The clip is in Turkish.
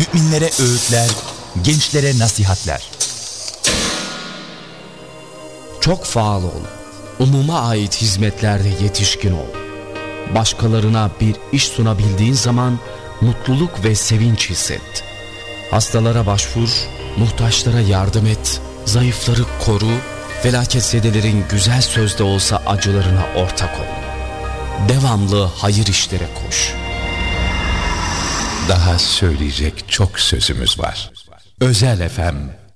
müminlere öğütler, gençlere nasihatler. Çok faal ol. Umuma ait hizmetlerde yetişkin ol. Başkalarına bir iş sunabildiğin zaman mutluluk ve sevinç hisset. Hastalara başvur, muhtaçlara yardım et, zayıfları koru, felaketsedilerin güzel sözde olsa acılarına ortak ol. Devamlı hayır işlere koş. Daha söyleyecek çok sözümüz var. Özel FM